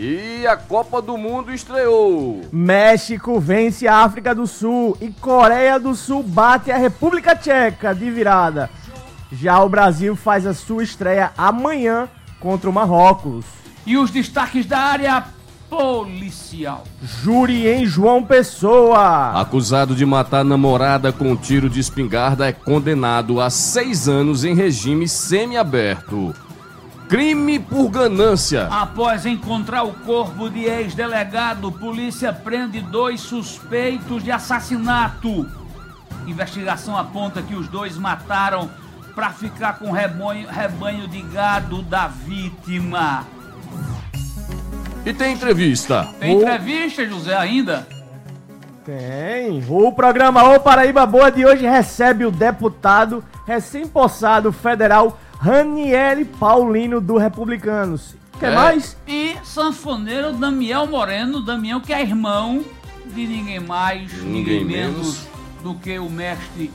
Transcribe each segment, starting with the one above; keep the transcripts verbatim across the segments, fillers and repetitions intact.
E a Copa do Mundo estreou. México vence a África do Sul e Coreia do Sul bate a República Tcheca de virada. Já o Brasil faz a sua estreia amanhã contra o Marrocos. E os destaques da área policial. Júri em João Pessoa. Acusado de matar namorada com um tiro de espingarda é condenado a seis anos em regime semiaberto. Crime por ganância. Após encontrar o corpo de ex-delegado, polícia prende dois suspeitos de assassinato. Investigação aponta que os dois mataram para ficar com o rebanho, rebanho de gado da vítima. E tem entrevista. Tem entrevista, José, ainda? Tem. O programa Ô Paraíba Boa de hoje recebe o deputado recém-possado federal Ranieri Paulino do Republicanos. Quer É. mais? E sanfoneiro Damião Moreno, Damião que é irmão de ninguém mais, Ninguém ninguém, menos, menos do que o mestre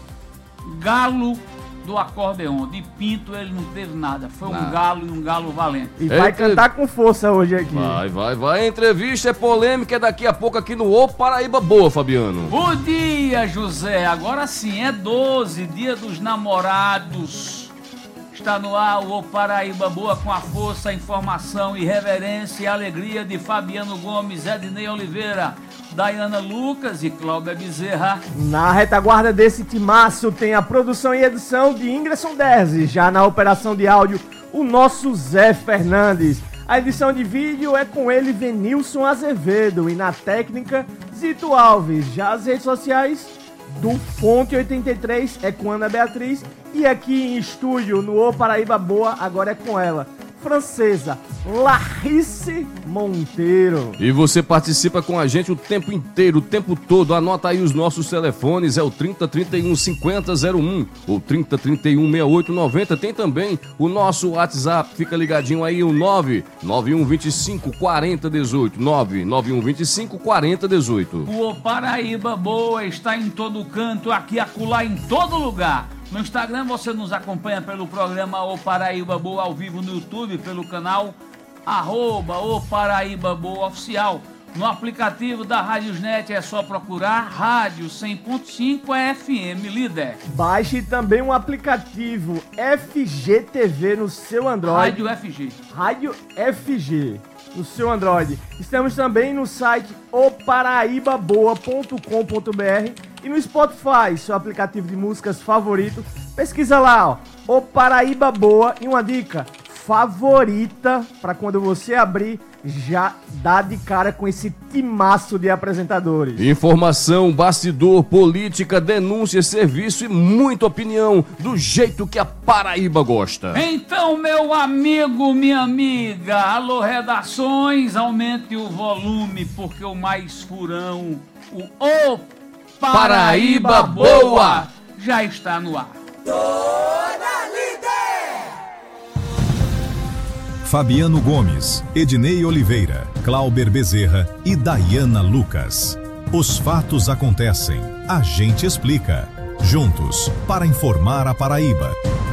Galo do acordeon. De pinto ele não teve nada, foi Nada. um galo e um galo valente. E vai Eita. cantar com força hoje aqui. Vai, vai, vai. A entrevista é polêmica, é daqui a pouco aqui no Ô Paraíba Boa, Fabiano. Bom dia, José. Agora sim, é doze, dia dos namorados. Está no ar o Ô Paraíba Boa com a força, informação, irreverência e alegria de Fabiano Gomes, Ednei Oliveira, Dayana Lucas e Cláudia Bezerra. Na retaguarda desse timaço tem a produção e edição de Ingresson Derzi. Já na operação de áudio, o nosso Zé Fernandes. A edição de vídeo é com ele, Venilson Azevedo. E na técnica, Zito Alves. Já as redes sociais do Fonte oitenta e três é com Ana Beatriz. E aqui em estúdio, no Ô Paraíba Boa, agora é com ela, francesa, Larrice Monteiro. E você participa com a gente o tempo inteiro, o tempo todo. Anota aí os nossos telefones, é o trinta, trinta e um, cinquenta, zero um ou trinta, trinta e um, sessenta e oito, noventa. Tem também o nosso WhatsApp, fica ligadinho aí, o nove nove um dois cinco, quatro zero um oito, nove nove um dois cinco, quatro zero um oito. O Ô Paraíba Boa está em todo canto, aqui, acolá, em todo lugar. No Instagram você nos acompanha pelo programa Ô Paraíba Boa ao vivo no YouTube, pelo canal arroba Ô Paraíba Boa Oficial. No aplicativo da Rádiosnet é só procurar Rádio cem ponto cinco F M Líder. Baixe também um aplicativo F G T V no seu Android. Rádio F G. Rádio F G no seu Android. Estamos também no site o paraíba boa ponto com ponto b r e no Spotify, seu aplicativo de músicas favorito. Pesquisa lá, ó, O Paraíba Boa. E uma dica, favorita, para quando você abrir, já dá de cara com esse timaço de apresentadores. Informação, bastidor, política, denúncia, serviço e muita opinião, do jeito que a Paraíba gosta. Então, meu amigo, minha amiga, alô redações, aumente o volume, porque o mais furão, o Ô Paraíba Boa, já está no ar. Dona Líder! Fabiano Gomes, Ednei Oliveira, Cláudia Bezerra e Dayana Lucas. Os fatos acontecem, a gente explica. Juntos para informar a Paraíba.